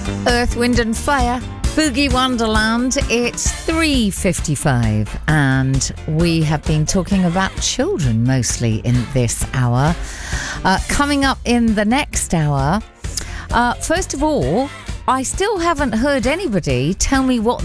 Earth, Wind and Fire, Boogie Wonderland. It's 3:55 and we have been talking about children mostly in this hour. Coming up in the next hour, first of all, I still haven't heard anybody tell me what